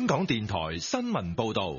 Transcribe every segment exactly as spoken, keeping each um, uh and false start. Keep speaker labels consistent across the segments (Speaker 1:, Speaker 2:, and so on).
Speaker 1: 港電台新聞報道。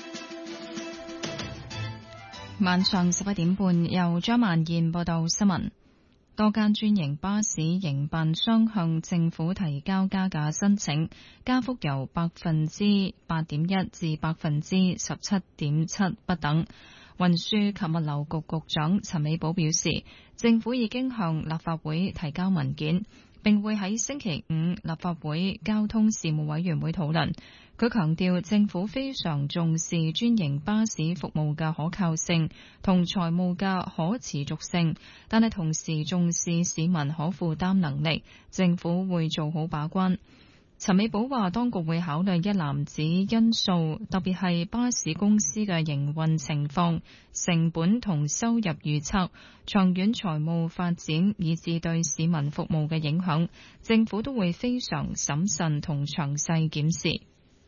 Speaker 2: 晚上十一點半，由張曼燕報道新聞。多間專營巴士營辦商向政府提交加價申請，加幅由百分之八點一至百分之十七點七不等。運輸及物流局局長陳美寶表示，政府已經向立法會提交文件，並會喺星期五立法會交通事務委員會討論。佢強調，政府非常重視專營巴士服務嘅可靠性同財務嘅可持續性，但係同時重視市民可負擔能力，政府會做好把關。陳美寶話，當局會考慮一籃子因素，特別係巴士公司嘅營運情況、成本同收入預測、長遠財務發展，以至對市民服務嘅影響，政府都會非常審慎同詳細檢視。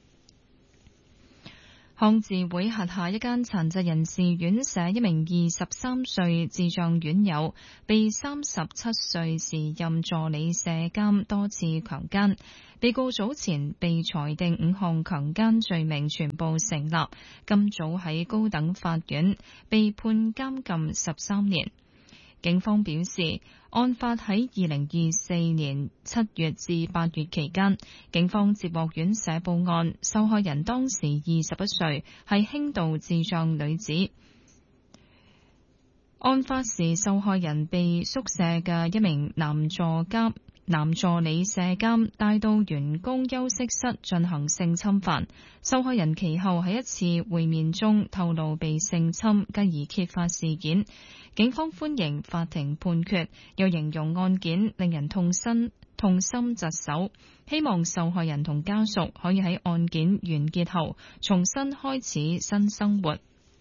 Speaker 2: 康智會轄下一間殘疾人士院舍一名二十三歲智障院友被三十七歲時任助理舍監多次強姦，被告早前被裁定五項強姦罪名全部成立，今早喺高等法院被判監禁十三年。警方表示，案發喺二零二四年七月至八月期間，警方接獲院舍報案，受害人當時二十一歲，係輕度智障女子。案發時，受害人被宿舍嘅一名男助監、男助理舍監帶到員工休息室進行性侵犯。受害人其後喺一次會面中透露被性侵，繼而揭發事件。警方歡迎法庭判決，又形容案件令人痛心痛心疾首，希望受害人同家屬可以喺案件完結後重新開始新生活。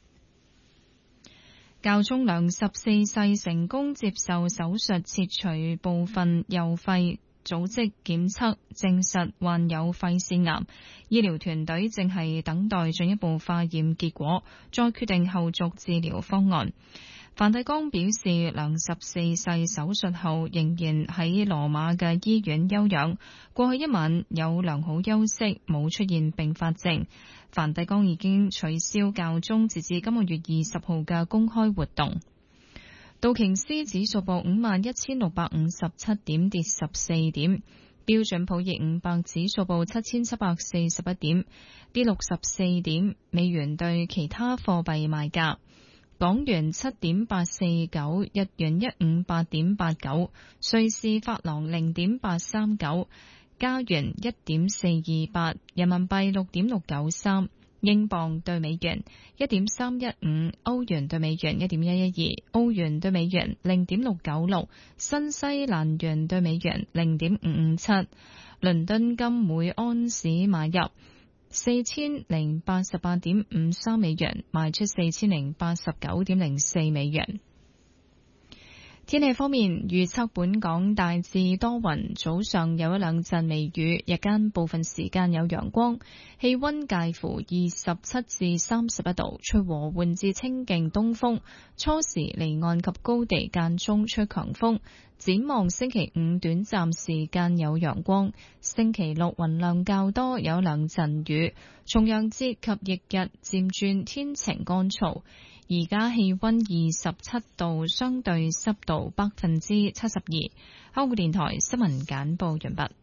Speaker 2: 教宗良十四世成功接受手術切除部分右肺組織檢測，證實患有肺腺癌。醫療團隊正係等待進一步化驗結果，再決定後續治療方案。梵蒂岡表示，良十四世手術後仍然喺羅馬嘅醫院休養，過去一晚有良好休息，冇出現併發症。梵蒂岡已經取消教宗截至今個月二十號嘅公開活動。道瓊斯指數報五萬一千六百五十七點，跌十四點。標準普爾五百指數報七千七百四十一點，跌六十四點。美元對其他貨幣賣價。港元七點八四九，日元一五八點八九，瑞士法郎零點八三九，加元一點四二八，人民幣六點六九三，英鎊對美元一點三一五，歐元對美元一點一一二，澳元對美元零點六九六，新西蘭元對美元零點五五七。倫敦金每安士買入四千零八十八點五三美元，賣出四千零八十九點零四美元。天氣方面，預測本港大致多雲，早上有一兩陣微雨，日間部分時間有陽光，氣溫介乎二十七至三十一度，吹和緩至清勁東風，初時離岸及高地間中吹強風。展望星期五短暫時間有陽光，星期六雲量較多，有兩陣雨。重陽節及翌日漸轉天晴乾燥。而家氣溫二十七度，相對濕度百分之七十二。香港電台新聞簡報完畢。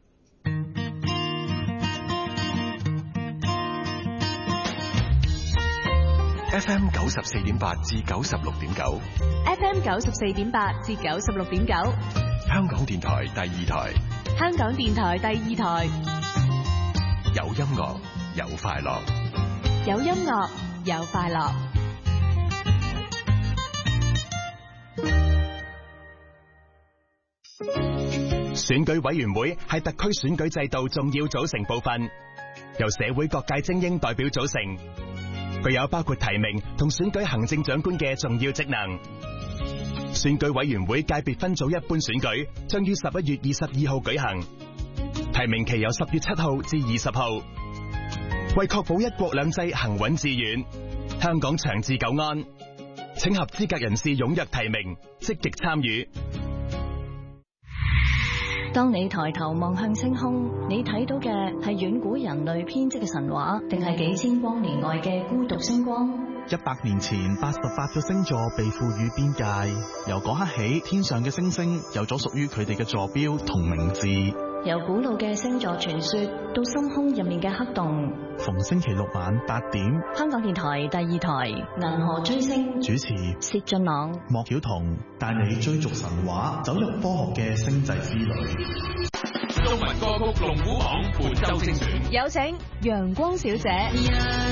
Speaker 1: F M 九十四點八至九十六點九
Speaker 3: ，F M 九十四點八至九十六點九，
Speaker 1: 香港電台第二台，
Speaker 3: 香港電台第二台，
Speaker 1: 有音樂有快樂，
Speaker 3: 有音樂有快樂。
Speaker 4: 選舉委員會係特區選舉制度重要組成部分，由社會各界精英代表組成，具有包括提名同選舉行政長官嘅重要職能。選舉委員會界別分組一般選舉將於十一月二十二號舉行，提名期由十月七號至二十號。為確保一國兩制行穩致遠，香港長治久安，請合資格人士踴躍提名，積極參與。
Speaker 5: 當你抬頭望向星空，你睇到嘅係遠古人類編織嘅神話，定係幾千光年外嘅孤獨星光？
Speaker 6: 一百年前，八十八個星座被賦予邊界，由嗰刻起，天上嘅星星有咗屬於佢哋嘅座標同名字。
Speaker 5: 由古老嘅星座傳說到深空入面嘅黑洞。
Speaker 6: 逢星期六晚八點，
Speaker 5: 香港電台第二台銀河追星，
Speaker 6: 主持
Speaker 5: 薛俊朗、
Speaker 6: 莫曉彤，帶你追逐神話，走入科學嘅星際之旅。
Speaker 1: 中文歌曲龍虎榜本周精選，
Speaker 3: 有請陽光小姐。